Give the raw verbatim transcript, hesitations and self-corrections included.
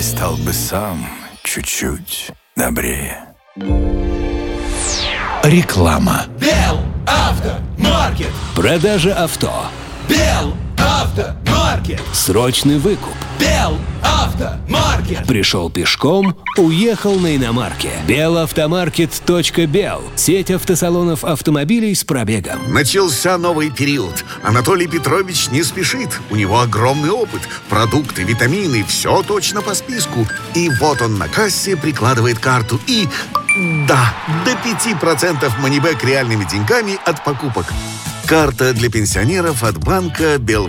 стал бы сам чуть-чуть добрее. Реклама. Белавтомаркет. Продажа авто. Белавтомаркет. Срочный выкуп. Белавтомаркет. Пришел пешком, уехал на иномарке. Белавтомаркет точка бел. Сеть автосалонов автомобилей с пробегом. Начался новый период. Анатолий Петрович не спешит. У него огромный опыт. Продукты, витамины, все точно по списку. И вот он на кассе прикладывает карту и... Да, до пяти процентов манибэк реальными деньгами от покупок. Карта для пенсионеров от банка Бел.